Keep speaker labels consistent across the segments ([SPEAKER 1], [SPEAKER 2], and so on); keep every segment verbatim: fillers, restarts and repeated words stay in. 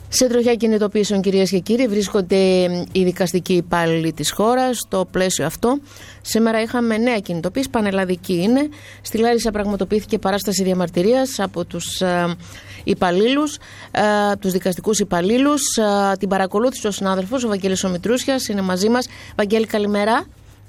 [SPEAKER 1] Σε τροχιά κινητοποιήσεων, κυρίες και κύριοι, βρίσκονται οι δικαστικοί υπάλληλοι της χώρας. Στο πλαίσιο αυτό, σήμερα είχαμε νέα κινητοποίηση, πανελλαδική είναι. Στη Λάρισα πραγματοποιήθηκε παράσταση διαμαρτυρίας από τους ε, υπαλλήλους, ε, τους δικαστικούς υπαλλήλους. Ε, την παρακολούθησε ο συνάδελφος, ο Βαγγέλης ο Μητρούσιας, είναι μαζί μας. Βαγγέλη, καλημέρα.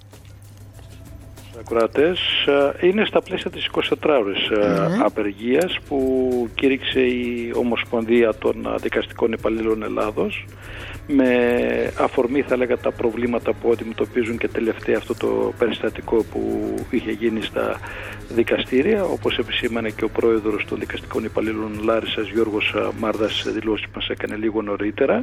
[SPEAKER 2] Ακροατές, είναι στα πλαίσια της εικοσιτετράωρης mm-hmm. απεργίας που κήρυξε η Ομοσπονδία των Δικαστικών Υπαλλήλων Ελλάδος, με αφορμή, θα λέγα, τα προβλήματα που αντιμετωπίζουν και τελευταία αυτό το περιστατικό που είχε γίνει στα δικαστήρια, όπως επισήμανε και ο πρόεδρος των Δικαστικών Υπαλλήλων Λάρισσας, Γιώργος Μάρδας, σε δηλώσεις που μας έκανε λίγο νωρίτερα.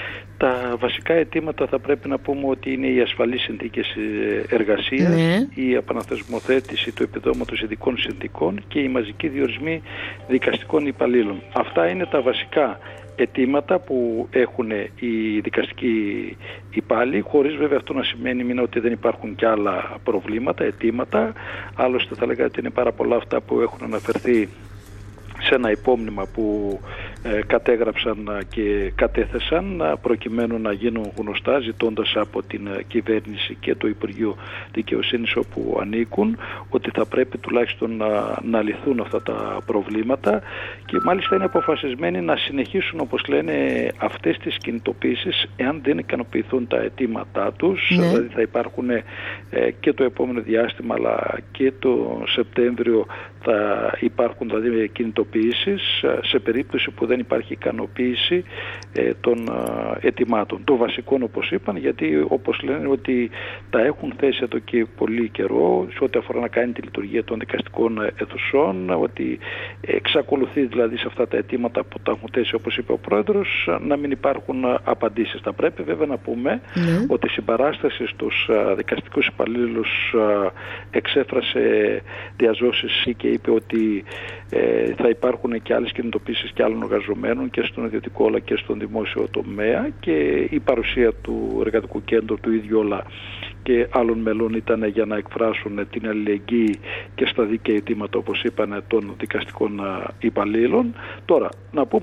[SPEAKER 2] Τα βασικά αιτήματα θα πρέπει να πούμε ότι είναι οι ασφαλείς συνθήκες εργασίας, ναι. η επαναθεσμοθέτηση του επιδόματος ειδικών συνθήκων και οι μαζικοί διορισμοί δικαστικών υπαλλήλων. Αυτά είναι τα βασικά αιτήματα που έχουν οι δικαστικοί υπάλληλοι, χωρίς βέβαια αυτό να σημαίνει μην ότι δεν υπάρχουν και άλλα προβλήματα, αιτήματα. Άλλωστε θα λέγαμε ότι είναι πάρα πολλά αυτά που έχουν αναφερθεί σε ένα υπόμνημα που ε, κατέγραψαν και κατέθεσαν προκειμένου να γίνουν γνωστά, ζητώντας από την κυβέρνηση και το Υπουργείο Δικαιοσύνης όπου ανήκουν ότι θα πρέπει τουλάχιστον να, να λυθούν αυτά τα προβλήματα, και μάλιστα είναι αποφασισμένοι να συνεχίσουν, όπως λένε, αυτές τις κινητοποίησεις εάν δεν ικανοποιηθούν τα αιτήματά τους. Ναι. Δηλαδή θα υπάρχουν ε, και το επόμενο διάστημα αλλά και το Σεπτέμβριο θα υπάρχουν δηλαδή κινητοποιήσεις σε περίπτωση που δεν υπάρχει ικανοποίηση ε, των ε, αιτημάτων. Το βασικό, όπως είπαν, γιατί όπως λένε ότι τα έχουν θέσει εδώ και πολύ καιρό σε ό,τι αφορά να κάνει τη λειτουργία των δικαστικών αιθουσών, ότι εξακολουθεί δηλαδή σε αυτά τα αιτήματα που τα έχουν θέσει, όπως είπε ο πρόεδρος, να μην υπάρχουν απαντήσεις. Θα πρέπει βέβαια να πούμε mm. ότι η συμπαράσταση στους uh, δικαστικούς υπαλλήλους uh, εξέφρασε διαζώσεις και είπε ότι ε, θα υπάρχουν και άλλες κινητοποίησεις και άλλων εργαζομένων και στον ιδιωτικό αλλά και στον δημόσιο τομέα, και η παρουσία του εργατικού κέντρου του ίδιου όλα και άλλων μελών ήταν για να εκφράσουν την αλληλεγγύη και στα δίκαια αιτήματα, όπως είπαν, των δικαστικών υπαλλήλων. Τώρα, να πούμε